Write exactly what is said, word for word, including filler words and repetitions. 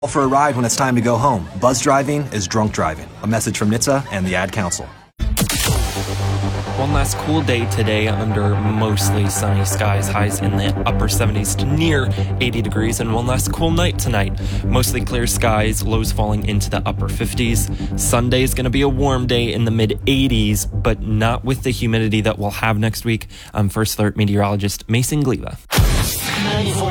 For a ride when it's time to go home. Buzz driving is drunk driving. A message from N H T S A and the Ad Council. One last cool day today under mostly sunny skies, highs in the upper seventies to near eighty degrees, and one last cool night tonight. Mostly clear skies, lows falling into the upper fifties. Sunday is going to be a warm day in the mid eighties, but not with the humidity that we'll have next week. I'm First Alert meteorologist Mason Gliva. ninety-four